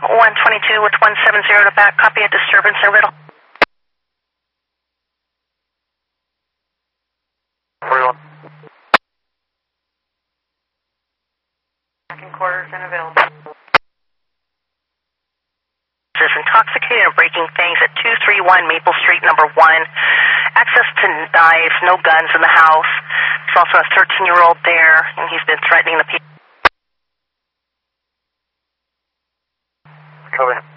122 with 170 to back. Copy a disturbance in Riddle. Second quarters unavailable. Is intoxicated and breaking things at 231 Maple Street, number 1. Access to knives, no guns in the house. There's also a 13-year-old there, and he's been threatening the people. Cover.